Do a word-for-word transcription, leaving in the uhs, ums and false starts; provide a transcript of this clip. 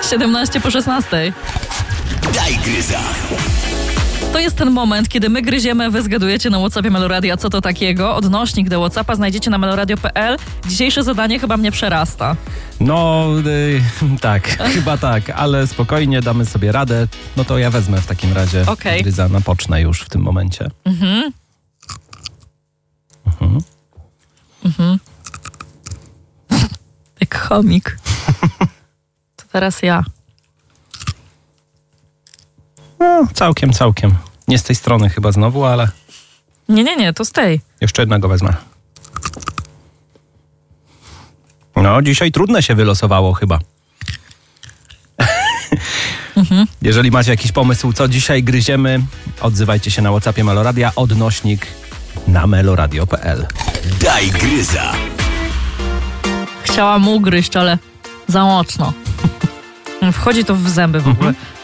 siedemnaście po szesnastej. Daj gryza. To jest ten moment, kiedy my gryziemy, wy zgadujecie na WhatsAppie Meloradia, co to takiego. Odnośnik do WhatsAppa znajdziecie na meloradio kropka p l. Dzisiejsze zadanie chyba mnie przerasta. No, y, tak, chyba tak, ale spokojnie, damy sobie radę. No to ja wezmę w takim razie Okej. gryza, napocznę już w tym momencie. Mhm. Mhm. Mhm. Jak chomik. To teraz ja. No, całkiem, całkiem. Nie z tej strony chyba znowu, ale Nie, nie, nie, to z tej. jeszcze jednego wezmę. No, dzisiaj trudne się wylosowało chyba. Mhm. Jeżeli macie jakiś pomysł, co dzisiaj gryziemy, odzywajcie się na WhatsAppie Meloradia, odnośnik na meloradio kropka p l. Daj gryza. Chciałam ugryźć, ale za mocno. Wchodzi to w zęby w ogóle.